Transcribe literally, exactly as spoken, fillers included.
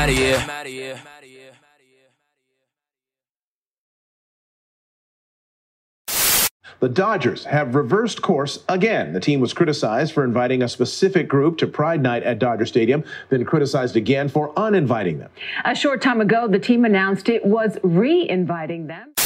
The Dodgers have reversed course again. The team was criticized for inviting a specific group to Pride Night at Dodger Stadium, then criticized again for uninviting them. A short time ago, the team announced it was re-inviting them.